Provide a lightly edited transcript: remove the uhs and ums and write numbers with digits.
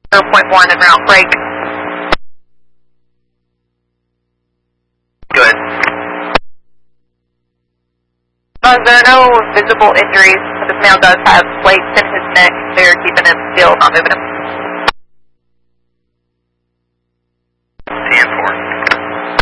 0.1 and route break. Good. There are no visible injuries. This male does have plates in his neck. They're keeping him still, not moving him.